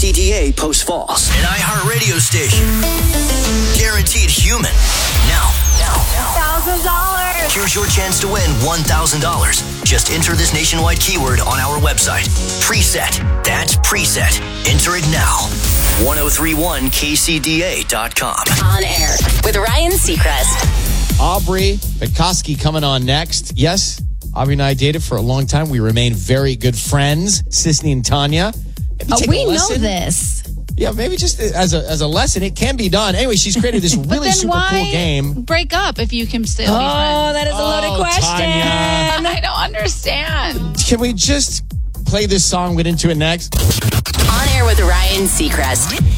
KCDA Post Falls. An iHeartRadio station. Guaranteed human. Now. $1,000. Here's your chance to win $1,000. Just enter this nationwide keyword on our website. Preset. That's preset. Enter it now. 1031kcda.com. On air with Ryan Seacrest. Aubrey Bikoski coming on next. Yes, Aubrey and I dated for a long time. We remain very good friends, Sisney and Tanya. We know this. Yeah, maybe just as a lesson, it can be done. Anyway, she's created this really super cool game. Break up if you can still be friends. That is a loaded question. Tanya. I don't understand. Can we just play this song? We'll get into it next. On air with Ryan Seacrest.